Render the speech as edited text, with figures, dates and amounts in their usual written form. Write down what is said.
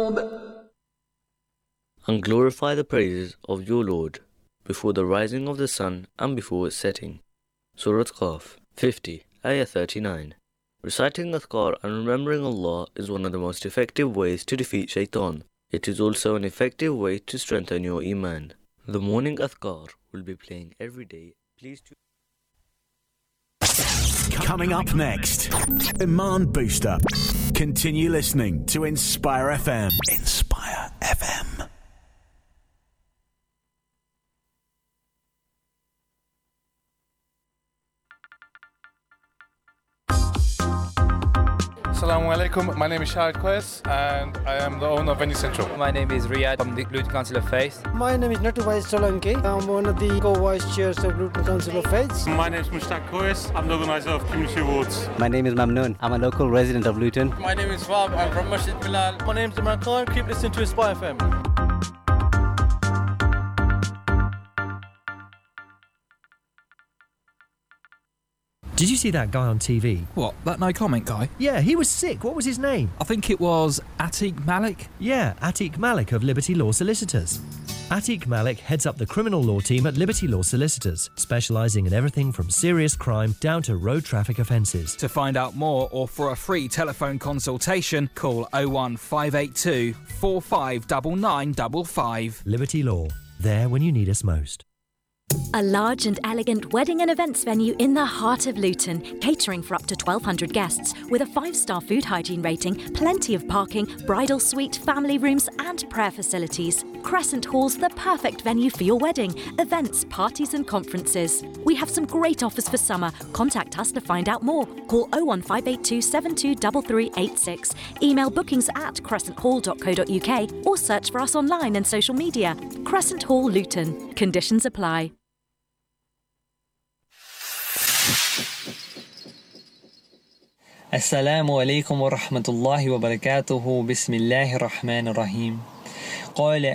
And glorify the praises of your Lord before the rising of the sun and before its setting. Surah Qaf 50, Ayah 39. Reciting Adhkar and remembering Allah is one of the most effective ways to defeat shaitan. It is also an effective way to strengthen your Iman. The morning Adhkar will be playing every day. Please to Coming up next, Iman Booster. Continue listening to Inspire FM. Inspire FM. Assalamu alaikum. My name is Shahid Quest and I am the owner of Venue Central. My name is Riyad from the Luton Council of Faith. My name is Natuvais Solanki. I'm one of the co-vice chairs of Luton Council of Faith. My name is Mushtaq Quest. I'm the organizer of Community Awards. My name is Mamnoon. I'm a local resident of Luton. My name is Fab. I'm from Masjid Bilal. My name is Imran Khan. Keep listening to Inspire FM. Did you see that guy on TV? What, that no comment guy? Yeah, he was sick. What was his name? I think it was Atiq Malik. Yeah, Atiq Malik of Liberty Law Solicitors. Atiq Malik heads up the criminal law team at Liberty Law Solicitors, specialising in everything from serious crime down to road traffic offences. To find out more or for a free telephone consultation, call 01582 459955. Liberty Law, there when you need us most. A large and elegant wedding and events venue in the heart of Luton, catering for up to 1,200 guests, with a 5-star food hygiene rating, plenty of parking, bridal suite, family rooms and prayer facilities. Crescent Hall's the perfect venue for your wedding, events, parties and conferences. We have some great offers for summer. Contact us to find out more. Call 01582 723386. Email bookings@crescenthall.co.uk or search for us online and social media. Crescent Hall, Luton. Conditions apply. Assalamu alaikum wa rahmatullahi wa barakatuhu. Bismillahir Rahmanir Rahim. قال